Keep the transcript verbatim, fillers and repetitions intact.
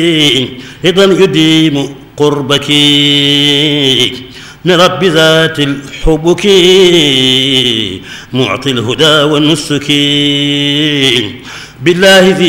رضا يديم قربك من رب ذات الحبك معطي الهدى والنسك بالله ذي